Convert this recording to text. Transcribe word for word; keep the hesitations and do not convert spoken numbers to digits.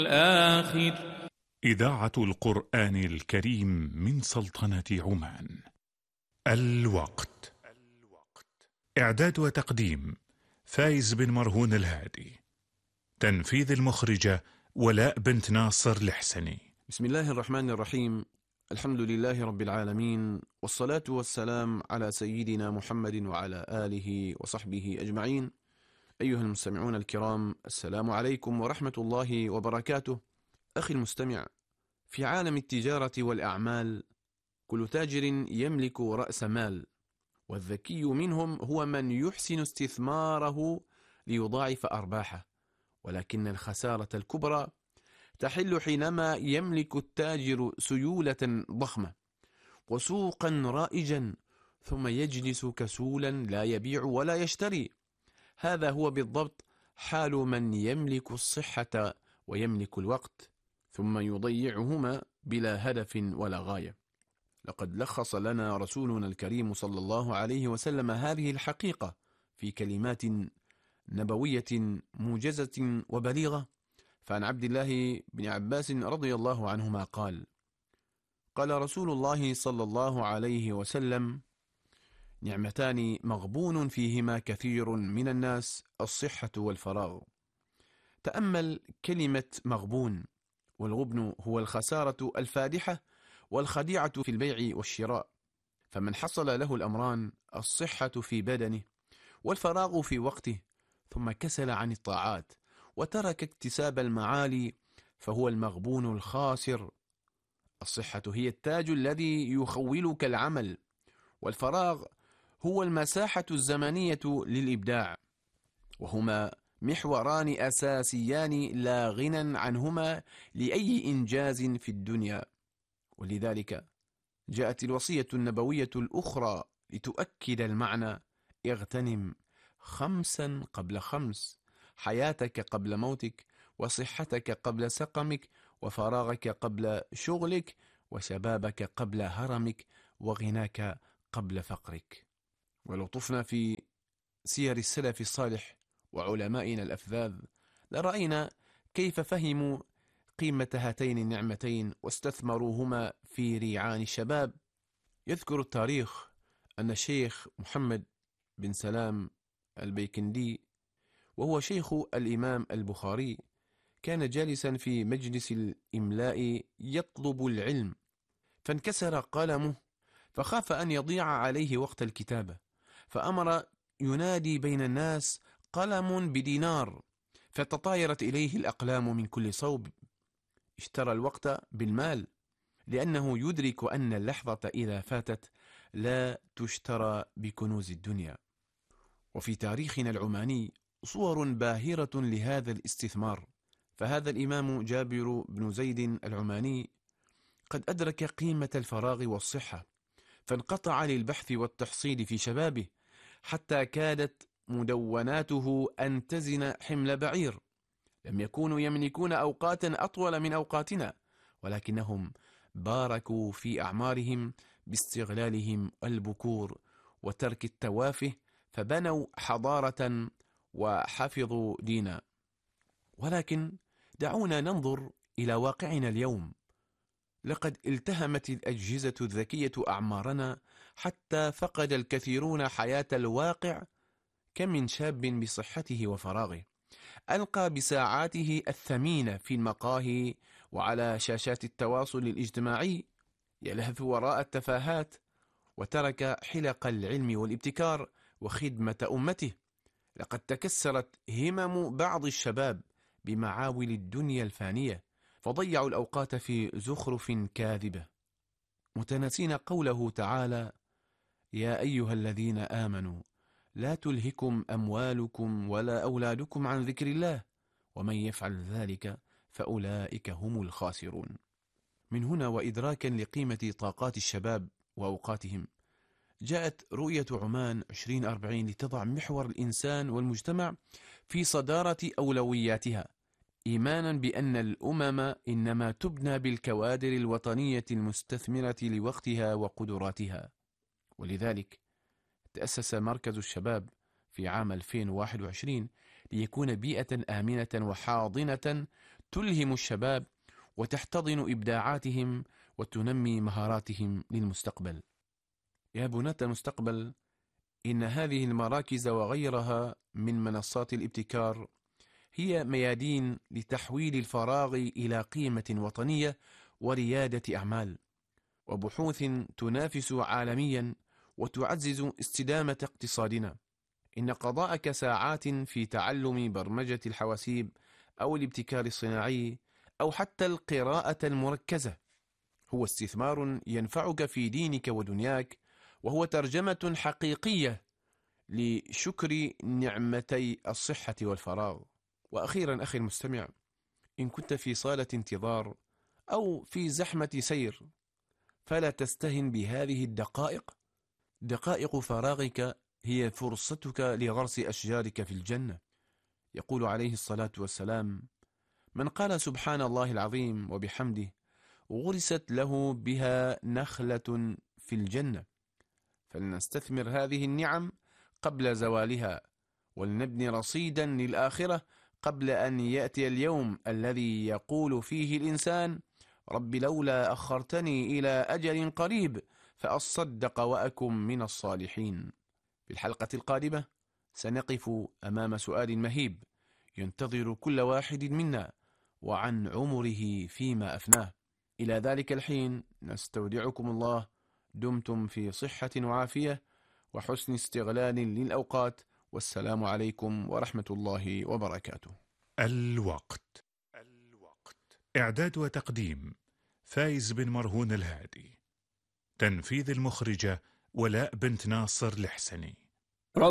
الآخر. إذاعة القرآن الكريم من سلطنة عمان. الوقت. إعداد وتقديم فايز بن مرهون الهادي. تنفيذ المخرجة ولاء بنت ناصر الحسني. بسم الله الرحمن الرحيم. الحمد لله رب العالمين، والصلاة والسلام على سيدنا محمد وعلى آله وصحبه أجمعين. أيها المستمعون الكرام، السلام عليكم ورحمة الله وبركاته. أخي المستمع، في عالم التجارة والأعمال كل تاجر يملك رأس مال، والذكي منهم هو من يحسن استثماره ليضاعف أرباحه، ولكن الخسارة الكبرى تحل حينما يملك التاجر سيولة ضخمة وسوقا رائجا ثم يجلس كسولا لا يبيع ولا يشتري. هذا هو بالضبط حال من يملك الصحة ويملك الوقت ثم يضيعهما بلا هدف ولا غاية. لقد لخص لنا رسولنا الكريم صلى الله عليه وسلم هذه الحقيقة في كلمات نبوية موجزة وبليغة. فعن عبد الله بن عباس رضي الله عنهما قال: قال رسول الله صلى الله عليه وسلم: نعمتان مغبون فيهما كثير من الناس، الصحة والفراغ. تأمل كلمة مغبون، والغبن هو الخسارة الفادحة والخديعة في البيع والشراء. فمن حصل له الأمران، الصحة في بدنه والفراغ في وقته، ثم كسل عن الطاعات وترك اكتساب المعالي، فهو المغبون الخاسر. الصحة هي التاج الذي يخولك العمل، والفراغ هو المساحة الزمنية للإبداع، وهما محوران أساسيان لا غنى عنهما لأي إنجاز في الدنيا. ولذلك جاءت الوصية النبوية الأخرى لتؤكد المعنى: اغتنم خمسا قبل خمس، حياتك قبل موتك، وصحتك قبل سقمك، وفراغك قبل شغلك، وشبابك قبل هرمك، وغناك قبل فقرك. ولو طفنا في سير السلف الصالح وعلمائنا الأفذاذ لرأينا كيف فهموا قيمة هاتين النعمتين واستثمروهما في ريعان الشباب. يذكر التاريخ أن الشيخ محمد بن سلام البيكندي، وهو شيخ الإمام البخاري، كان جالسا في مجلس الإملاء يطلب العلم، فانكسر قلمه فخاف أن يضيع عليه وقت الكتابة، فأمر ينادي بين الناس: قلم بدينار. فتطايرت إليه الأقلام من كل صوب. اشترى الوقت بالمال، لأنه يدرك أن اللحظة إذا فاتت لا تشترى بكنوز الدنيا. وفي تاريخنا العماني صور باهرة لهذا الاستثمار. فهذا الإمام جابر بن زيد العماني قد أدرك قيمة الفراغ والصحة، فانقطع للبحث والتحصيل في شبابه حتى كادت مدوناته أن تزن حمل بعير. لم يكونوا يملكون أوقاتا أطول من أوقاتنا، ولكنهم باركوا في أعمارهم باستغلالهم البكور وترك التوافه، فبنوا حضارة وحفظوا دينا. ولكن دعونا ننظر إلى واقعنا اليوم. لقد التهمت الأجهزة الذكية أعمارنا حتى فقد الكثيرون حياة الواقع. كم من شاب بصحته وفراغه ألقى بساعاته الثمينة في المقاهي وعلى شاشات التواصل الاجتماعي يلهث وراء التفاهات، وترك حلق العلم والابتكار وخدمة أمته. لقد تكسرت همم بعض الشباب بمعاول الدنيا الفانية، فضيعوا الأوقات في زخرف كاذبة، متناسين قوله تعالى: يا أيها الذين آمنوا لا تلهكم أموالكم ولا أولادكم عن ذكر الله ومن يفعل ذلك فأولئك هم الخاسرون. من هنا وإدراكا لقيمة طاقات الشباب وأوقاتهم، جاءت رؤية عمان عشرين أربعين لتضع محور الإنسان والمجتمع في صدارة أولوياتها، إيمانا بأن الأمم إنما تبنى بالكوادر الوطنية المستثمرة لوقتها وقدراتها. ولذلك تأسس مركز الشباب في عام ألفين وواحد وعشرين ليكون بيئة آمنة وحاضنة تلهم الشباب وتحتضن إبداعاتهم وتنمي مهاراتهم للمستقبل. يا بناة المستقبل، إن هذه المراكز وغيرها من منصات الابتكار هي ميادين لتحويل الفراغ إلى قيمة وطنية وريادة أعمال، وبحوث تنافس عالميا وتعزز استدامة اقتصادنا. إن قضاءك ساعات في تعلم برمجة الحواسيب أو الابتكار الصناعي أو حتى القراءة المركزة هو استثمار ينفعك في دينك ودنياك، وهو ترجمة حقيقية لشكر نعمتي الصحة والفراغ. وأخيرا أخي المستمع، إن كنت في صالة انتظار أو في زحمة سير فلا تستهن بهذه الدقائق. دقائق فراغك هي فرصتك لغرس أشجارك في الجنة. يقول عليه الصلاة والسلام: من قال سبحان الله العظيم وبحمده غرست له بها نخلة في الجنة. فلنستثمر هذه النعم قبل زوالها، ولنبني رصيدا للآخرة قبل أن يأتي اليوم الذي يقول فيه الإنسان: رب لولا أخرتني إلى أجل قريب فأصدق وأكن من الصالحين. في الحلقة القادمة سنقف أمام سؤال مهيب ينتظر كل واحد منا، وعن عمره فيما أفناه. إلى ذلك الحين نستودعكم الله، دمتم في صحة وعافية وحسن استغلال للأوقات، والسلام عليكم ورحمة الله وبركاته. الوقت. الوقت إعداد وتقديم فايز بن مرهون الهادي. تنفيذ المخرجة ولاء بنت ناصر الحسني.